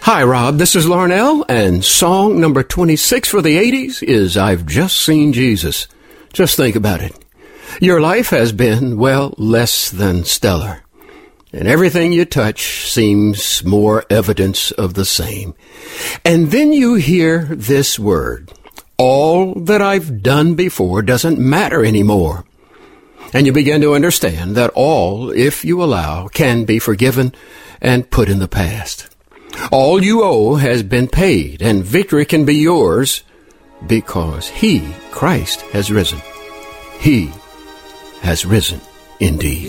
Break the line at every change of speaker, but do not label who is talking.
Hi, Rob. This is Larnell, and song number 26 for the 80s is I've Just Seen Jesus. Just think about it. Your life has been, well, less than stellar. And everything you touch seems more evidence of the same. And then you hear this word, all that I've done before doesn't matter anymore. And you begin to understand that all, if you allow, can be forgiven and put in the past. All you owe has been paid, and victory can be yours because He, Christ, has risen. He has risen indeed.